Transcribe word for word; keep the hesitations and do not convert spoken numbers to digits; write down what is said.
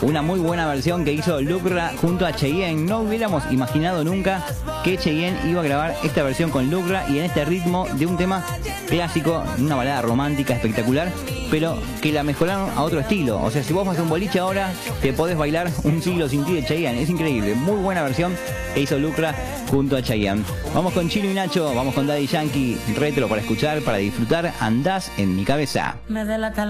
Una muy buena versión que hizo Lucra junto a Cheyenne. No hubiéramos imaginado nunca que Cheyenne iba a grabar esta versión con Lucra y en este ritmo de un tema clásico, una balada romántica espectacular, pero que la mejoraron a otro estilo. O sea, si vos vas a un boliche ahora, te podés bailar Un siglo sin ti de Cheyenne. Es increíble. Muy buena versión que hizo Lucra junto a Cheyenne. Vamos con Chino y Nacho, vamos con Daddy Yankee, retro para escuchar, para disfrutar. Andás en mi cabeza. Me delata la